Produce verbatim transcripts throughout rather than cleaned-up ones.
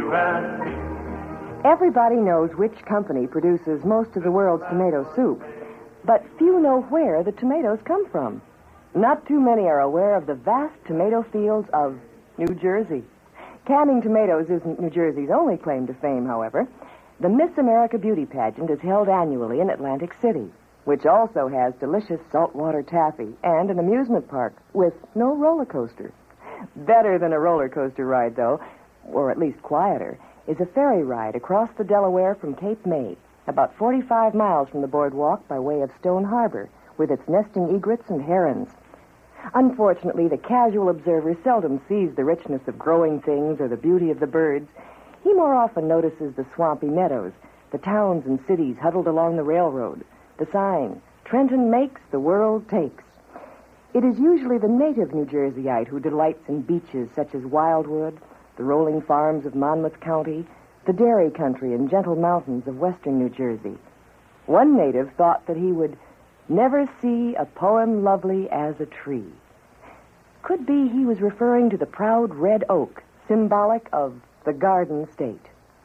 Everybody knows which company produces most of the world's tomato soup, but few know where the tomatoes come from. Not too many are aware of the vast tomato fields of New Jersey. Canning tomatoes isn't New Jersey's only claim to fame, however. The Miss America Beauty Pageant is held annually in Atlantic City, which also has delicious saltwater taffy and an amusement park with no roller coasters. Better than a roller coaster ride, though, or at least quieter, is a ferry ride across the Delaware from Cape May, about forty-five miles from the boardwalk by way of Stone Harbor, with its nesting egrets and herons. Unfortunately, the casual observer seldom sees the richness of growing things or the beauty of the birds. He more often notices the swampy meadows, the towns and cities huddled along the railroad, the sign, Trenton makes, the world takes. It is usually the native New Jerseyite who delights in beaches such as Wildwood, the rolling farms of Monmouth County, the dairy country and gentle mountains of western New Jersey. One native thought that he would never see a poem lovely as a tree. Could be he was referring to the proud red oak, symbolic of the Garden State.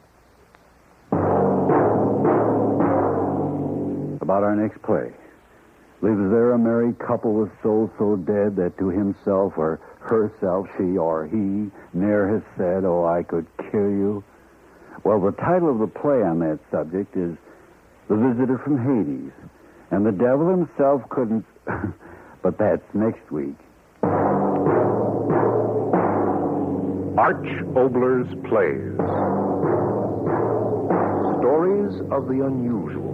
About our next play. Lives there a married couple with souls so dead that to himself or herself she or he ne'er has said, oh, I could kill you? Well, the title of the play on that subject is The Visitor from Hades. And the devil himself couldn't... but that's next week. Arch Obler's Plays. Stories of the unusual.